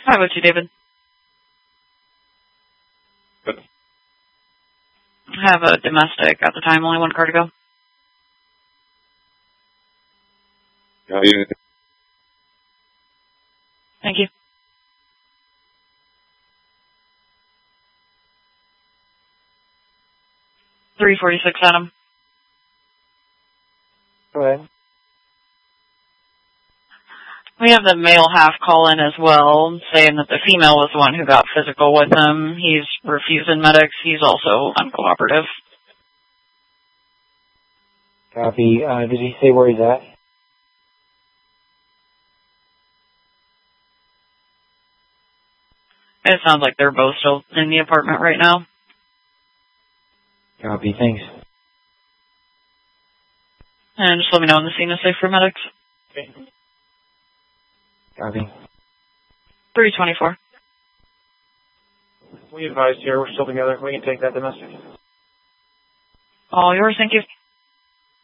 Hi, what's you, David? Good. I have a domestic at the time, only one car to go. How you? Thank you. $346, Adam. Go ahead. We have the male half call in as well, saying that the female was the one who got physical with him. He's refusing medics. He's also uncooperative. Copy. Did he say where he's at? It sounds like they're both still in the apartment right now. Copy. Thanks. And just let me know when the scene is safe for medics. Okay. Copy. 324. We advised here, we're still together. We can take that domestic. All yours, thank you.